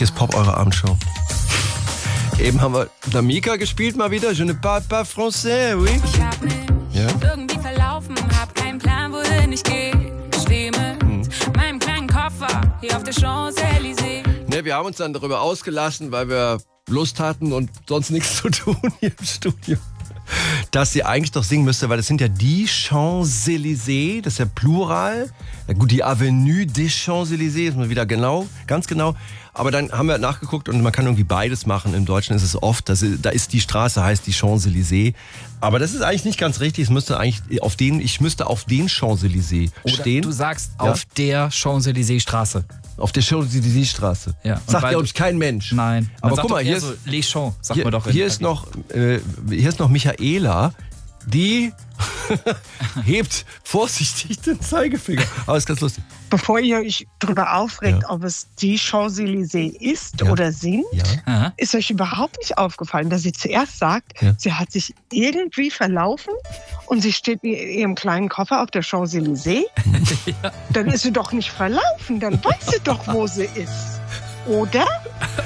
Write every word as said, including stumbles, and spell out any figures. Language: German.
Hier ist Pop, eure Abendshow. Eben haben wir Namika gespielt mal wieder. Je ne parle pas français, oui. Ich hab mich Ja. irgendwie verlaufen, hab keinen Plan, wohin ich gehe. Stehe mit Hm. meinem kleinen Koffer hier auf der Champs-Élysées. Ne, wir haben uns dann darüber ausgelassen, weil wir Lust hatten und sonst nichts zu tun hier im Studio, dass sie eigentlich doch singen müsste, weil das sind ja die Champs-Élysées, das ist ja Plural. Ja gut, die Avenue des Champs-Élysées ist mal wieder genau, ganz genau. Aber dann haben wir nachgeguckt und man kann irgendwie beides machen. Im Deutschen ist es oft, das ist, da ist die Straße, heißt die Champs-Élysées. Aber das ist eigentlich nicht ganz richtig. Es müsste eigentlich auf den, ich müsste auf den Champs-Élysées Oder stehen. du sagst Ja. auf der Champs-Élysées-Straße. Auf der Champs-Élysées-Straße. Ja. Und Sagt, weil glaube du- ich, kein Mensch. Nein. Man Aber sagt guck mal, doch hier eher ist, so Les Champs, sagt hier, man doch. in hier ist Paris. noch, äh, hier ist noch Michaela, die hebt vorsichtig den Zeigefinger. Aber ist ganz lustig. Bevor ihr euch darüber aufregt, Ja. ob es die Champs-Élysées ist Ja. oder sind, Ja. Aha. ist euch überhaupt nicht aufgefallen, dass sie zuerst sagt, Ja. sie hat sich irgendwie verlaufen und sie steht mit ihrem kleinen Koffer auf der Champs-Élysées? Dann ist sie doch nicht verlaufen, dann weiß sie doch, wo sie ist. Oder?